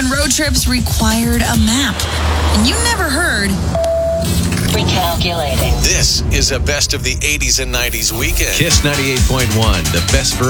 when road trips required a map. And you never heard... Recalculating. This is a best of the 80s and 90s weekend. Kiss 98.1, the best for